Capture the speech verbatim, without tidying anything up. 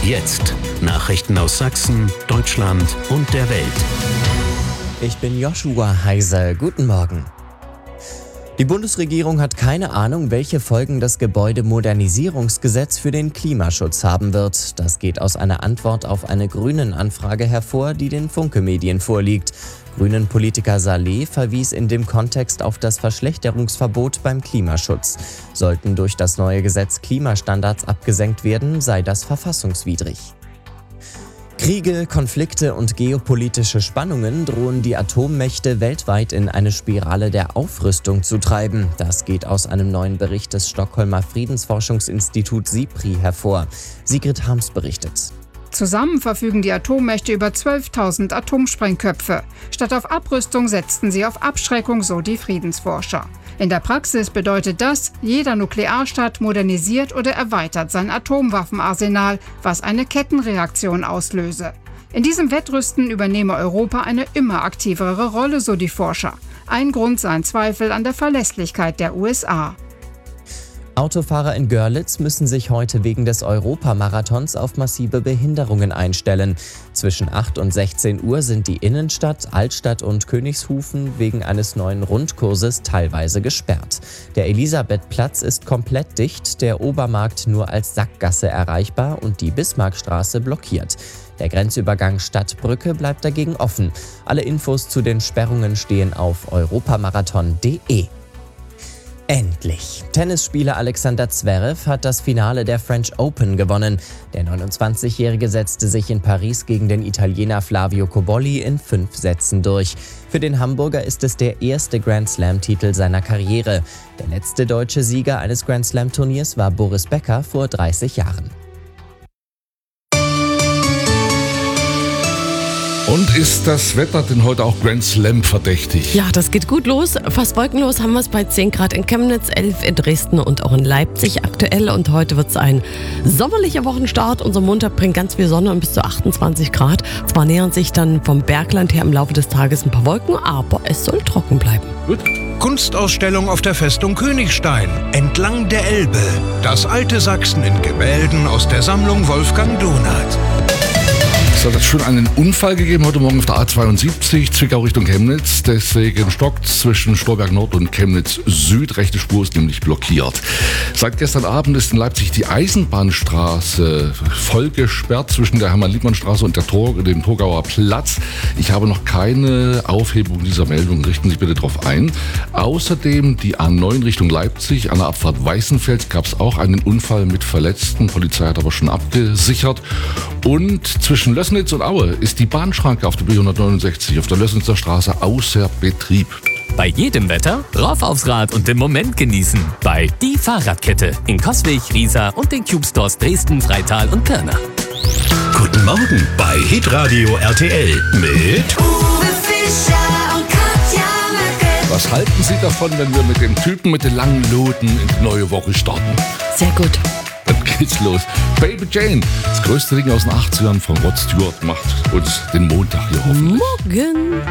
jetzt Nachrichten aus Sachsen, Deutschland und der Welt. Ich bin Joshua Heiser. Guten Morgen. Die Bundesregierung hat keine Ahnung, welche Folgen das Gebäudemodernisierungsgesetz für den Klimaschutz haben wird. Das geht aus einer Antwort auf eine Grünen-Anfrage hervor, die den Funke-Medien vorliegt. Grünen-Politiker Saleh verwies in dem Kontext auf das Verschlechterungsverbot beim Klimaschutz. Sollten durch das neue Gesetz Klimastandards abgesenkt werden, sei das verfassungswidrig. Kriege, Konflikte und geopolitische Spannungen drohen die Atommächte weltweit in eine Spirale der Aufrüstung zu treiben. Das geht aus einem neuen Bericht des Stockholmer Friedensforschungsinstituts SIPRI hervor. Sigrid Harms berichtet. Zusammen verfügen die Atommächte über zwölftausend Atomsprengköpfe. Statt auf Abrüstung setzten sie auf Abschreckung, so die Friedensforscher. In der Praxis bedeutet das, jeder Nuklearstaat modernisiert oder erweitert sein Atomwaffenarsenal, was eine Kettenreaktion auslöse. In diesem Wettrüsten übernehme Europa eine immer aktivere Rolle, so die Forscher. Ein Grund seien Zweifel an der Verlässlichkeit der U S A. Autofahrer in Görlitz müssen sich heute wegen des Europamarathons auf massive Behinderungen einstellen. Zwischen acht und sechzehn Uhr sind die Innenstadt, Altstadt und Königshufen wegen eines neuen Rundkurses teilweise gesperrt. Der Elisabethplatz ist komplett dicht, der Obermarkt nur als Sackgasse erreichbar und die Bismarckstraße blockiert. Der Grenzübergang Stadtbrücke bleibt dagegen offen. Alle Infos zu den Sperrungen stehen auf europamarathon punkt de. Endlich! Tennisspieler Alexander Zverev hat das Finale der French Open gewonnen. Der neunundzwanzigjährige setzte sich in Paris gegen den Italiener Flavio Cobolli in fünf Sätzen durch. Für den Hamburger ist es der erste Grand-Slam-Titel seiner Karriere. Der letzte deutsche Sieger eines Grand-Slam-Turniers war Boris Becker vor dreißig Jahren. Und ist das Wetter denn heute auch Grand Slam verdächtig? Ja, das geht gut los. Fast wolkenlos haben wir es bei zehn Grad in Chemnitz, elf in Dresden und auch in Leipzig aktuell. Und heute wird es ein sommerlicher Wochenstart. Unser Montag bringt ganz viel Sonne und bis zu achtundzwanzig Grad. Zwar nähern sich dann vom Bergland her im Laufe des Tages ein paar Wolken, aber es soll trocken bleiben. Gut. Kunstausstellung auf der Festung Königstein, entlang der Elbe. Das alte Sachsen in Gemälden aus der Sammlung Wolfgang Donath. Es hat schon einen Unfall gegeben heute Morgen auf der A zweiundsiebzig, Zwickau Richtung Chemnitz. Deswegen stockt zwischen Stolberg Nord und Chemnitz Süd. Rechte Spur ist nämlich blockiert. Seit gestern Abend ist in Leipzig die Eisenbahnstraße voll gesperrt zwischen der Hermann-Liebmann-Straße und der Tor, dem Torgauer Platz. Ich habe noch keine Aufhebung dieser Meldung. Richten Sie sich bitte darauf ein. Außerdem die A neun Richtung Leipzig. An der Abfahrt Weißenfels gab es auch einen Unfall mit Verletzten. Die Polizei hat aber schon abgesichert. Und zwischen Lößnitz und Aue ist die Bahnschranke auf der B hundertneunundsechzig auf der Lößnitzer Straße außer Betrieb. Bei jedem Wetter rauf aufs Rad und den Moment genießen. Bei Die Fahrradkette in Coswig, Riesa und den Cube Stores Dresden, Freital und Pirna. Guten Morgen bei Hitradio R T L mit Uwe Fischer und Katja Möcke. Was halten Sie davon, wenn wir mit dem Typen mit den langen Loten in die neue Woche starten? Sehr gut. Dann geht's los. Baby Jane, das größte Ding aus den achtzigern von Rod Stewart, macht uns den Montag hier hoffentlich. Morgen.